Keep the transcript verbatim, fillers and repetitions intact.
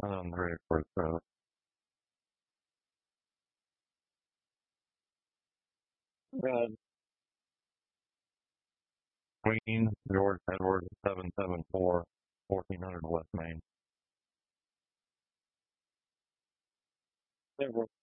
I'm ready for it, so. Uh, Queen George Edward seven seven four, fourteen hundred West Main.